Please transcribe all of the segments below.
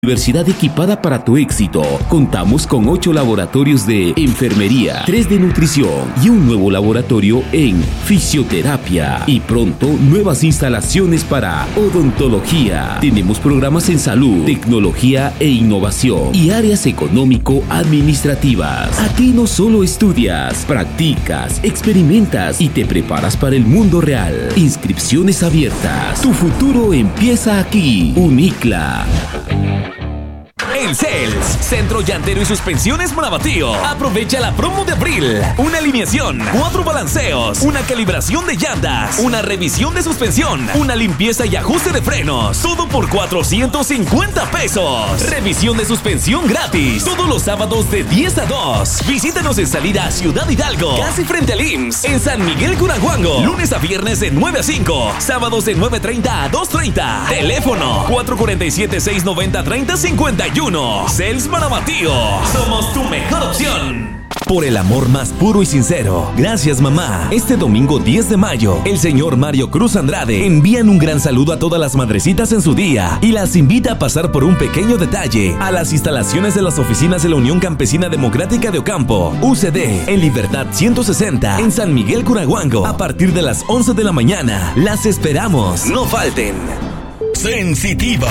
Universidad equipada para tu éxito. Contamos con 8 laboratorios de enfermería, 3 de nutrición y un nuevo laboratorio en fisioterapia. Y pronto, nuevas instalaciones para odontología. Tenemos programas en salud, tecnología e innovación y áreas económico-administrativas. Aquí no solo estudias, practicas, experimentas y te preparas para el mundo real. Inscripciones abiertas. Tu futuro empieza aquí. Unicla. En Cels, Centro Llantero y Suspensiones Marabatío. Aprovecha la promo de abril. Una alineación, 4 balanceos, una calibración de llantas, una revisión de suspensión, una limpieza y ajuste de frenos. Todo por 450 pesos. Revisión de suspensión gratis. Todos los sábados de 10 a 2. Visítanos en salida a Ciudad Hidalgo, casi frente al IMSS. En San Miguel Curahuango. Lunes a viernes de 9 a 5. Sábados de 9:30 a 2:30. Teléfono 447-690-3051. Cels Marabatío. Somos tu mejor opción. Por el amor más puro y sincero. Gracias, mamá. Este domingo 10 de mayo, el señor Mario Cruz Andrade envían un gran saludo a todas las madrecitas en su día y las invita a pasar por un pequeño detalle a las instalaciones de las oficinas de la Unión Campesina Democrática de Ocampo, UCD, en Libertad 160, en San Miguel Curahuango, a partir de las 11 de la mañana. Las esperamos. No falten. Sensitiva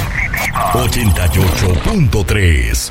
88.3.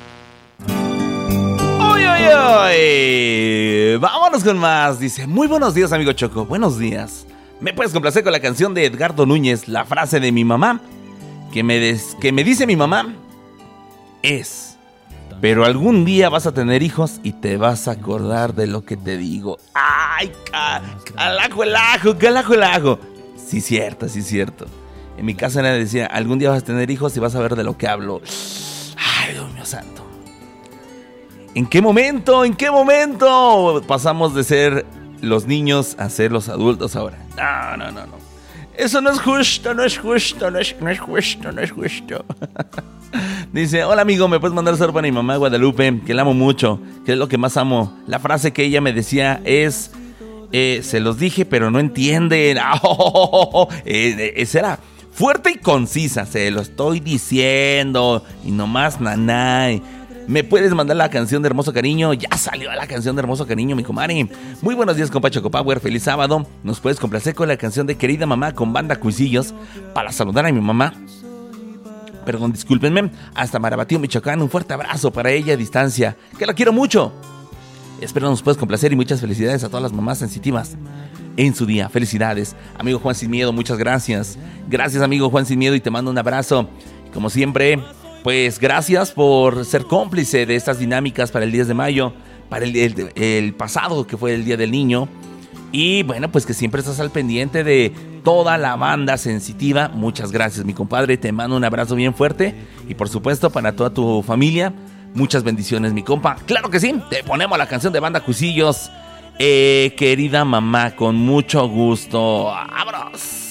Vámonos con más. Dice, muy buenos días, amigo Choco. Buenos días. ¿Me puedes complacer con la canción de Edgardo Núñez? La frase de mi mamá que me dice mi mamá es: pero algún día vas a tener hijos y te vas a acordar de lo que te digo. ¡Ay, calajo el ajo! Sí, cierto. En mi casa nadie decía, algún día vas a tener hijos y vas a ver de lo que hablo. Ay, Dios mío santo. ¿En qué momento pasamos de ser los niños a ser los adultos ahora? No. Eso no es justo. Dice, hola amigo, ¿me puedes mandar un saludo para mi mamá Guadalupe? Que la amo mucho, que es lo que más amo. La frase que ella me decía es, se los dije pero no entienden. Esa era fuerte y concisa, se lo estoy diciendo y nomás nanay. ¿Me puedes mandar la canción de Hermoso Cariño? Ya salió la canción de Hermoso Cariño, mi comadre. Muy buenos días, compa Choco Power. Feliz sábado. ¿Nos puedes complacer con la canción de Querida Mamá con Banda Cuisillos para saludar a mi mamá? Perdón, discúlpenme. Hasta Marabatío, Michoacán. Un fuerte abrazo para ella a distancia. Que la quiero mucho. Espero nos puedas complacer y muchas felicidades a todas las mamás sensitivas en su día. Felicidades. Amigo Juan Sin Miedo, muchas gracias. Gracias, amigo Juan Sin Miedo, y te mando un abrazo. Como siempre, pues gracias por ser cómplice de estas dinámicas para el 10 de mayo, para el pasado que fue el Día del Niño. Y bueno, pues que siempre estás al pendiente de toda la banda sensitiva. Muchas gracias, mi compadre. Te mando un abrazo bien fuerte. Y por supuesto, para toda tu familia, muchas bendiciones, mi compa. Claro que sí, te ponemos la canción de Banda Cuisillos. Querida mamá, con mucho gusto. ¡Vámonos!